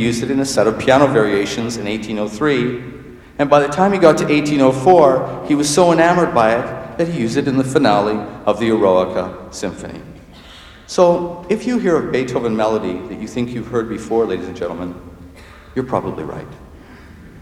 used it in a set of piano variations in 1803, and by the time he got to 1804, he was so enamored by it that he used it in the finale of the Eroica Symphony. So, if you hear a Beethoven melody that you think you've heard before, ladies and gentlemen, you're probably right.